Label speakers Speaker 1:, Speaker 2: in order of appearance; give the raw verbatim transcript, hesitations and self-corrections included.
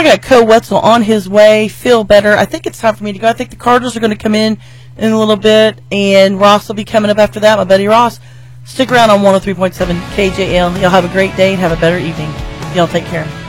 Speaker 1: I got Co Wetzel on his way. Feel better. I think it's time for me to go. I think the Cardinals are going to come in in a little bit, and Ross will be coming up after that. My buddy Ross. Stick around on one oh three point seven K J L. Y'all have a great day and have a better evening. Y'all take care.